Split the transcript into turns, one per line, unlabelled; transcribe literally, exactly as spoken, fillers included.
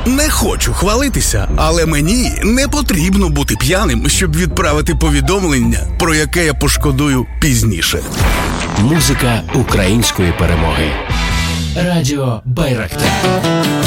Не хочу хвалитися, але мені не потрібно бути п'яним, щоб відправити повідомлення, про яке я пошкодую пізніше.
Музика української перемоги. Радіо Байрактар.